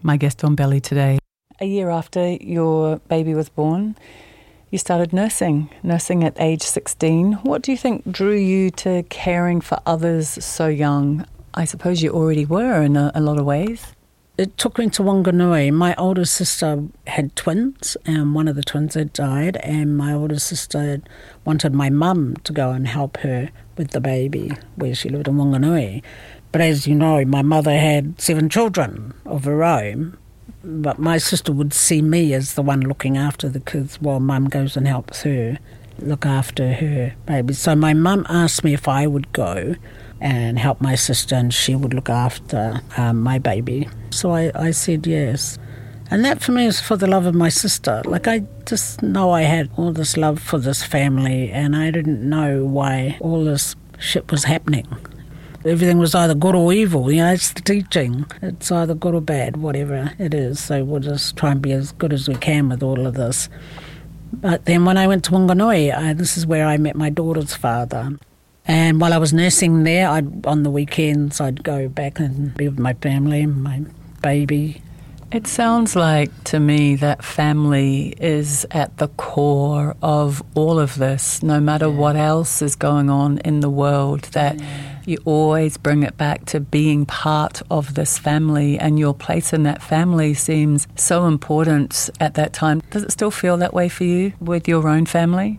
my guest on Belly today. A year after your baby was born, you started nursing at age 16. What do you think drew you to caring for others so young? I suppose you already were in a lot of ways. It took me to Wanganui. My older sister had twins, and one of the twins had died, and my older sister wanted my mum to go and help her with the baby where she lived in Wanganui. But as you know, my mother had 7 children of her own, but my sister would see me as the one looking after the kids while mum goes and helps her look after her baby. So my mum asked me if I would go and help my sister, and she would look after my baby. So I said yes. And that for me is for the love of my sister. Like, I just know I had all this love for this family, and I didn't know why all this shit was happening. Everything was either good or evil, it's the teaching. It's either good or bad, whatever it is. So we'll just try and be as good as we can with all of this. But then when I went to Wanganui, this is where I met my daughter's father. And while I was nursing there, on the weekends, I'd go back and be with my family, my baby. It sounds like to me that family is at the core of all of this, no matter what else is going on in the world, that you always bring it back to being part of this family, and your place in that family seems so important at that time. Does it still feel that way for you with your own family?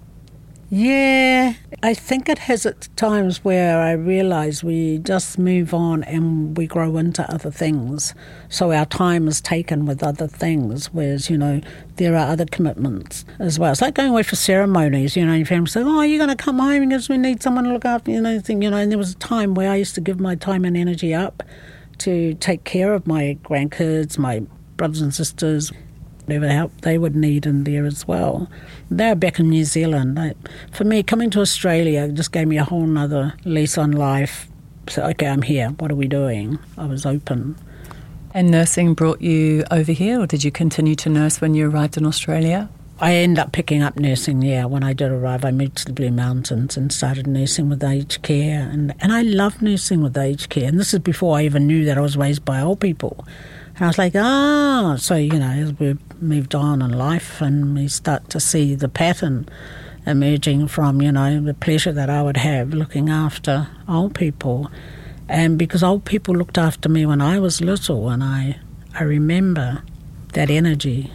Yeah, I think it has its times where I realise we just move on and we grow into other things. So our time is taken with other things, whereas, there are other commitments as well. It's like going away for ceremonies, your family say, oh, you're going to come home because we need someone to look after you, and there was a time where I used to give my time and energy up to take care of my grandkids, my brothers and sisters, whatever help they would need in there as well. They're back in New Zealand. For me, coming to Australia just gave me a whole nother lease on life. So, okay, I'm here. What are we doing? I was open. And nursing brought you over here, or did you continue to nurse when you arrived in Australia? I ended up picking up nursing, when I did arrive. I moved to the Blue Mountains and started nursing with aged care. And I love nursing with aged care. And this is before I even knew that I was raised by old people. And I was like, so, as we moved on in life and we start to see the pattern emerging from, the pleasure that I would have looking after old people. And because old people looked after me when I was little, and I remember that energy,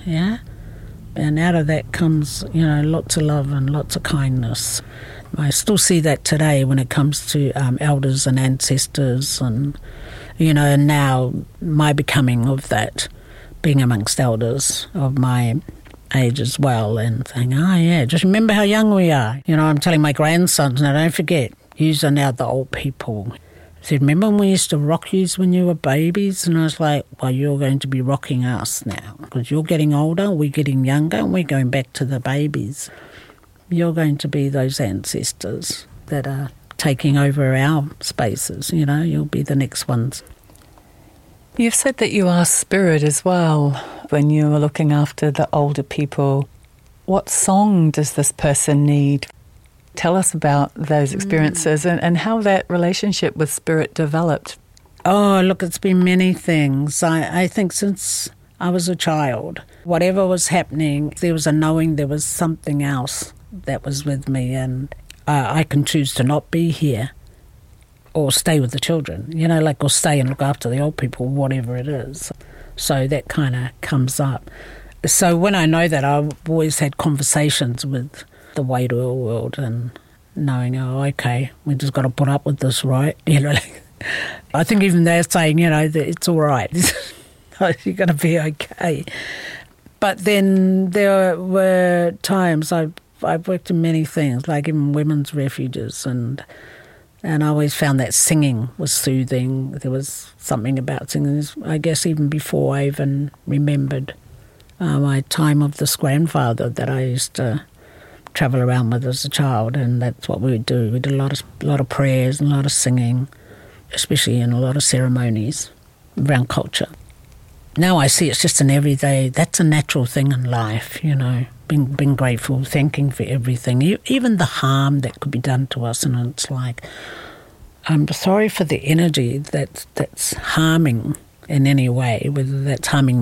And out of that comes, lots of love and lots of kindness. I still see that today when it comes to elders and ancestors and, and now my becoming of that, being amongst elders of my age as well, and saying, just remember how young we are. I'm telling my grandsons, now don't forget, yous are now the old people. I said, remember when we used to rock yous when you were babies? And I was like, well, you're going to be rocking us now because you're getting older, we're getting younger, and we're going back to the babies. You're going to be those ancestors that are taking over our spaces, you'll be the next ones. You've said that you are spirit as well when you were looking after the older people. What song does this person need? Tell us about those experiences and how that relationship with spirit developed. Oh, look, it's been many things. I think since I was a child, whatever was happening, there was a knowing there was something else that was with me, and I can choose to not be here or stay with the children, or stay and look after the old people, whatever it is. So that kind of comes up. So when I know that, I've always had conversations with the Wairua world and knowing, okay, we just got to put up with this, right? I think even they're saying, that it's all right. You're going to be okay. But then there were times I've worked in many things, like in women's refuges, and I always found that singing was soothing. There was something about singing, I guess even before I even remembered my time of this grandfather that I used to travel around with as a child, and that's what we would do. We did a lot of prayers and a lot of singing, especially in a lot of ceremonies around culture. Now I see it's just an everyday, that's a natural thing in life, being grateful, thanking for everything, even the harm that could be done to us. And it's like, I'm sorry for the energy that's harming in any way, whether that's harming